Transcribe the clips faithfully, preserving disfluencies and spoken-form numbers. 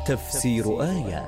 تفسير آية.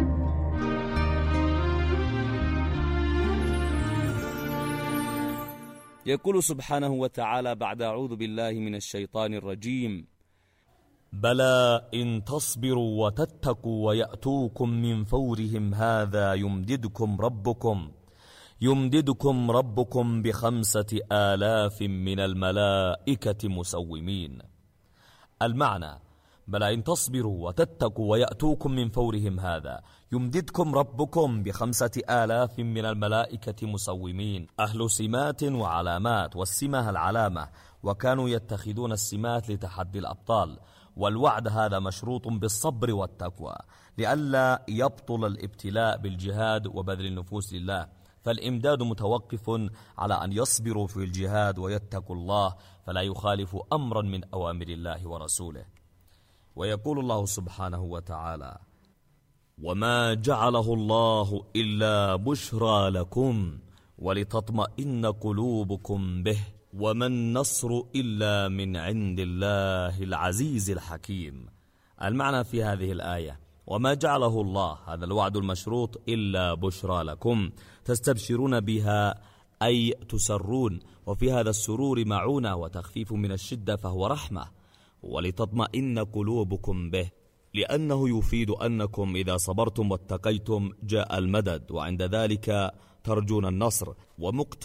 يقول سبحانه وتعالى بعد أعوذ بالله من الشيطان الرجيم: بلى إن تصبروا وتتقوا ويأتوكم من فورهم هذا يمددكم ربكم يمددكم ربكم بخمسة آلاف من الملائكة مسومين. المعنى: بلى إن تصبروا وتتقوا ويأتوكم من فورهم هذا يمددكم ربكم بخمسة آلاف من الملائكة مسومين. أهل سمات وعلامات، والسمة العلامة، وكانوا يتخذون السمات لتحدي الأبطال، والوعد هذا مشروط بالصبر والتقوى لئلا يبطل الابتلاء بالجهاد وبذل النفوس لله، فالإمداد متوقف على أن يصبروا في الجهاد ويتقوا الله فلا يخالفوا أمرا من أوامر الله ورسوله. ويقول الله سبحانه وتعالى: وما جعله الله إلا بشرى لكم ولتطمئن قلوبكم به وما النصر إلا من عند الله العزيز الحكيم. المعنى في هذه الآية: وما جعله الله، هذا الوعد المشروط، إلا بشرى لكم، تستبشرون بها أي تسرون، وفي هذا السرور معونة وتخفيف من الشدة فهو رحمة. ولتطمئن قلوبكم به، لأنه يفيد أنكم إذا صبرتم واتقيتم جاء المدد، وعند ذلك ترجون النصر. ومقتضى